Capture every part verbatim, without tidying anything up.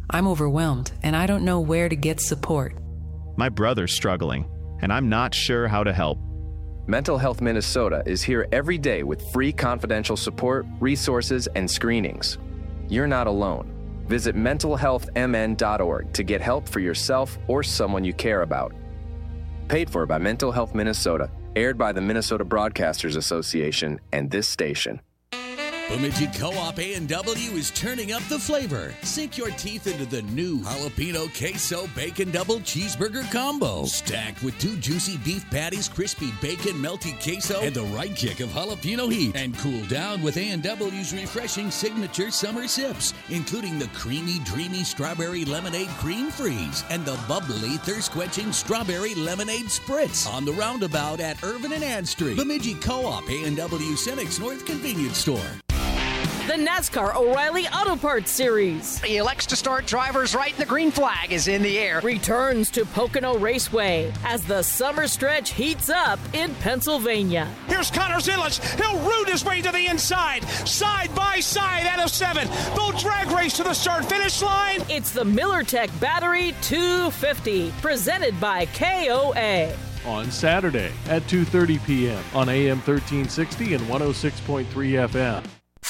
I'm overwhelmed, and I don't know where to get support. My brother's struggling, and I'm not sure how to help. Mental Health Minnesota is here every day with free confidential support, resources, and screenings. You're not alone. Visit mental health m n dot org to get help for yourself or someone you care about. Paid for by Mental Health Minnesota, aired by the Minnesota Broadcasters Association and this station. Bemidji Co-op A and W is turning up the flavor. Sink your teeth into the new Jalapeno Queso Bacon Double Cheeseburger Combo. Stacked with two juicy beef patties, crispy bacon, melty queso, and the right kick of jalapeno heat. And cool down with A and W's refreshing signature summer sips, including the creamy, dreamy strawberry lemonade cream freeze and the bubbly, thirst-quenching strawberry lemonade spritz. On the roundabout at Irvin and Ann Street. Bemidji Co-op A and W Cenex North Convenience Store. The NASCAR O'Reilly Auto Parts Series. He elects to start drivers right, and the green flag is in the air. Returns to Pocono Raceway as the summer stretch heats up in Pennsylvania. Here's Connor Zillich. He'll root his way to the inside. Side by side out of seven. They'll drag race to the start-finish line. It's the MillerTech Battery two fifty, presented by K O A. On Saturday at two thirty p.m. on A M thirteen sixty and one oh six point three F M.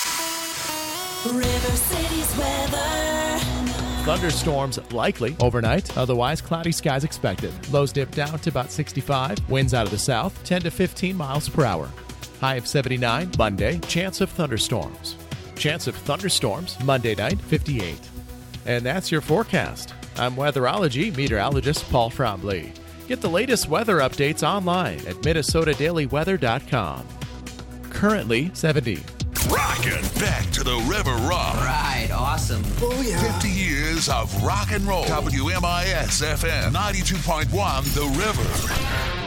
River City's weather. Thunderstorms likely overnight, otherwise cloudy skies expected. Lows dip down to about sixty-five. Winds out of the south, ten to fifteen miles per hour. High of seventy-nine. Monday, chance of thunderstorms. Chance of thunderstorms Monday night, fifty-eight. And that's your forecast. I'm weatherology meteorologist Paul Frombley. Get the latest weather updates online at minnesota daily weather dot com. Currently seventy. Rockin' back to the River Rock. Right, awesome. Oh, yeah. fifty years of rock and roll. W M I S F M ninety-two point one The River.